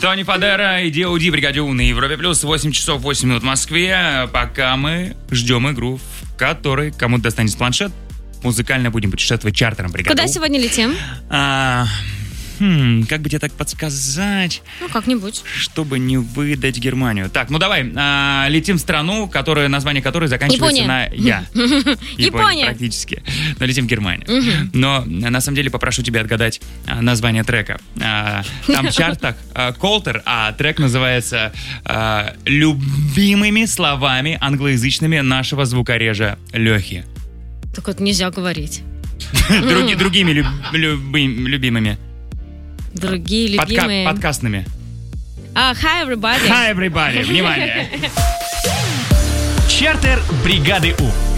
Тони Фадера и D.O.D. Бригаде У на Европе Плюс. 8 часов 8 минут в Москве. Пока мы ждем игру, в которой кому-то достанется планшет, музыкально будем путешествовать чартером Бригады Куда У. сегодня летим? Как бы тебе так подсказать? Ну, как-нибудь. Чтобы не выдать Германию. Так, ну давай, летим в страну, название которой заканчивается на «я». Япония. Практически. Но летим в Германию. Но на самом деле попрошу тебя отгадать название трека. Там в чартах Колтер, а трек называется «Любимыми словами англоязычными нашего звукорежа Лехи». Так вот нельзя говорить. Другими любимыми. Другие любимые. Подкастными. Hi, everybody. Hi, everybody. Внимание. Чартер Бригады У.